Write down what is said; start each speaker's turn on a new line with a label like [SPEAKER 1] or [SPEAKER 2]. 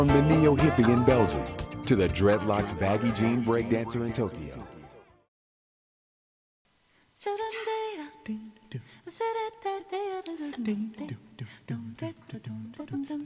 [SPEAKER 1] From the neo-hippie in Belgium to the dreadlocked baggy jean breakdancer in Tokyo.